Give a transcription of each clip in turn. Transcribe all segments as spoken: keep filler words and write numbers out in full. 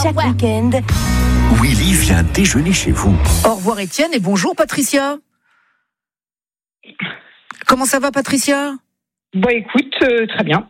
chaque week-end. Willy vient déjeuner chez vous. Au revoir Étienne et bonjour Patricia. Comment ça va Patricia ? Bah écoute, euh, très bien.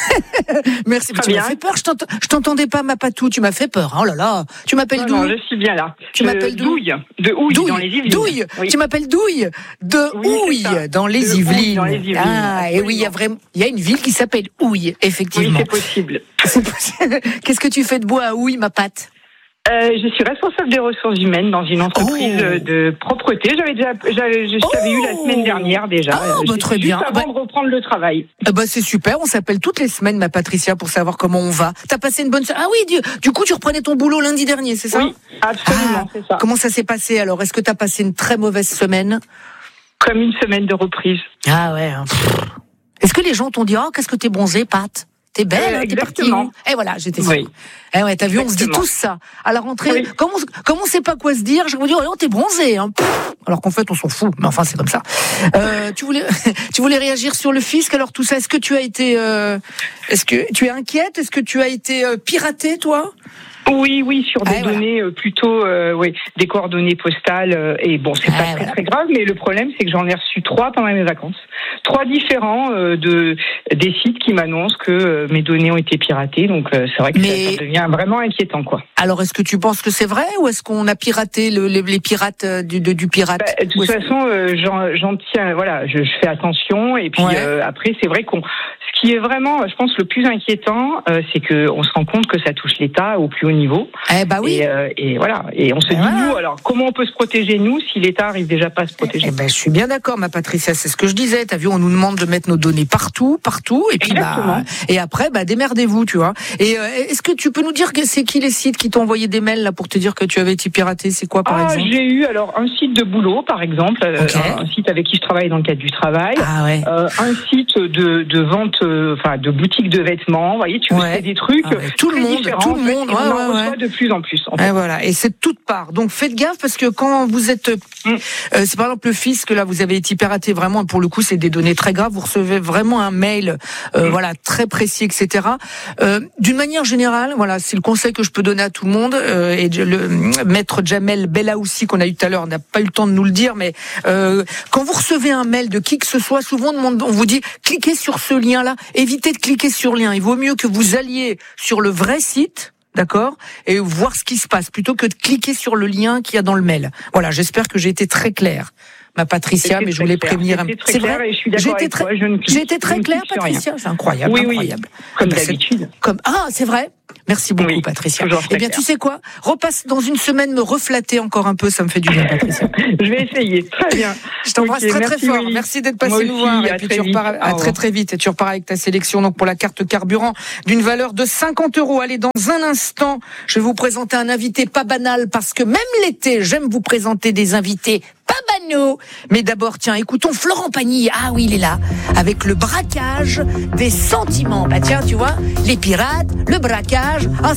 Merci, Très tu m'as bien. fait peur, je, t'ent- je t'entendais pas ma patou, tu m'as fait peur. Oh là là, tu m'appelles Non, d'où non, je suis bien là. Tu De m'appelles d'où Douille, de Houille, dans les Yvelines. Douille, Oui. tu m'appelles Douille de Oui, c'est Houille ça. dans les De Houille, Yvelines. dans les Yvelines, Ah, et oui, il y a vraiment, il y a une ville qui s'appelle Houille, Oui, effectivement. c'est possible. C'est possible. Qu'est-ce que tu fais de beau à Houille, ma patte ? Euh, je suis responsable des ressources humaines dans une entreprise Oh. euh, de propreté. J'avais déjà, j'avais, je t'avais eu la semaine dernière déjà. Ah, Euh, bah, j'étais très juste bien. Avant Bah- de reprendre le travail. Ah bah c'est super, on s'appelle toutes les semaines, ma Patricia, pour savoir comment on va. T'as passé une bonne semaine ? Ah oui, du, du coup tu reprenais ton boulot lundi dernier, c'est ça ? Oui, absolument, Ah, c'est ça. comment ça s'est passé alors ? Est-ce que t'as passé une très mauvaise semaine ? Comme une semaine de reprise. Ah ouais. hein. Est-ce que les gens t'ont dit « Oh, qu'est-ce que t'es bronzée, Pat ? T'es belle, Euh, hein, t'es partie exactement. où ?» Et voilà, j'étais sûre. Oui. Eh ouais, t'as vu, on se dit Exactement. tous ça. À la rentrée, Oui. comme, on, comme on sait pas quoi se dire, je vous dis « Oh, t'es bronzée. Hein. » Pff, alors qu'en fait, on s'en fout. Mais enfin, c'est comme ça. Euh, tu voulais, tu voulais réagir sur le fisc, alors tout ça. Est-ce que tu as été, euh, est-ce que tu es inquiète ? Est-ce que tu as été euh, piratée, toi ? Oui, oui, sur des Ah, voilà. données euh, plutôt, euh, oui, des coordonnées postales. euh, et bon, c'est Ah, pas très voilà. très grave, mais le problème, c'est que j'en ai reçu trois pendant mes vacances, trois différents euh, de des sites qui m'annoncent que euh, mes données ont été piratées. Donc euh, c'est vrai que Mais- ça, ça devient vraiment inquiétant, quoi. Alors, est-ce que tu penses que c'est vrai ou est-ce qu'on a piraté le, les, les pirates euh, du, de- du pirate ? Bah, de Ou toute est-ce- façon, euh, j'en, j'en tiens, voilà, je, je fais attention. Et puis Ouais. euh, après, c'est vrai qu'on, ce qui est vraiment, je pense, le plus inquiétant, euh, c'est que on se rend compte que ça touche l'État au plus haut niveau. Eh bah oui. Et, euh, et voilà. Et on se Et dit, voilà. nous, alors, comment on peut se protéger, nous, si l'État arrive déjà pas à se protéger? Eh ben, je suis bien d'accord, ma Patricia. C'est ce que je disais. T'as vu, on nous demande de mettre nos données partout, partout, et puis bah, Exactement. et après, bah, démerdez-vous, tu vois. Et euh, est-ce que tu peux nous dire que c'est qui les sites qui t'ont envoyé des mails là pour te dire que tu avais été piraté ? C'est quoi, par Ah, exemple ? j'ai eu alors un site de boulot, par exemple, euh, Ok. un, un site avec qui je travaille dans le cadre du travail. Ah ouais. Euh, un site de, de vente, euh, enfin de boutique de vêtements. Vous voyez, tu Ouais. fais des trucs Ah ouais. Tout le très monde, différents, tout le en fait, monde, et ouais, on en ouais, reçoit ouais. de plus en plus. En fait. Et voilà, et c'est de toutes parts. Donc faites gaffe parce que quand vous êtes, Mm. euh, c'est par exemple le fisc, là vous avez été piraté vraiment. Pour le coup, c'est des données très graves. Vous recevez vraiment un mail, euh, Mm. voilà, très précis, et cetera. Euh, d'une manière générale, voilà, c'est le conseil que je peux donner à tout le monde. Euh, et le maître Jamel Bellaoussi qu'on a eu tout à l'heure n'a pas eu le temps de nous le dire, mais euh, quand vous recevez un mail de qui que ce soit, souvent on demande- on vous dit cliquez sur ce lien-là. Évitez de cliquer sur le lien. Il vaut mieux que vous alliez sur le vrai site. D'accord ? Et voir ce qui se passe, plutôt que de cliquer sur le lien qu'il y a dans le mail. Voilà, j'espère que j'ai été très claire, ma Patricia, C'était mais je très voulais clair. prévenir. C'était très C'est clair vrai. et je suis J'ai d'accord été avec très, toi, je ne clique- j'ai été très je ne claire, clique sur rien. Patricia. C'est incroyable, Oui, oui, incroyable. comme Ah bah, c'est- d'habitude. Comme ah, c'est vrai. Merci beaucoup, Oui, Patricia. toujours très Eh bien, clair. tu sais quoi ? Repasse dans une semaine me reflatter encore un peu, ça me fait du bien, Patricia. Je vais essayer. Très bien. Je t'embrasse Ok, très très merci, fort. Willy. Merci d'être passé Moi nous aussi, voir. à Et puis très tu repars vite. à Au très revoir. très vite. Et tu repars avec ta sélection donc pour la carte carburant d'une valeur de cinquante euros. Allez, dans un instant, je vais vous présenter un invité pas banal parce que même l'été, j'aime vous présenter des invités pas banaux. Mais d'abord, tiens, écoutons Florent Pagny. Ah oui, il est là. Avec le braquage des sentiments. Bah tiens, tu vois, les pirates, le braquage. Ah,